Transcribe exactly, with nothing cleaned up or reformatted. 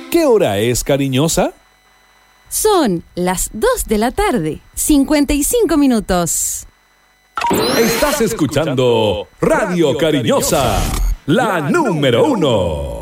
¿Qué hora es, cariñosa? Son las dos de la tarde, cincuenta y cinco minutos. Estás escuchando Radio Cariñosa, la número uno.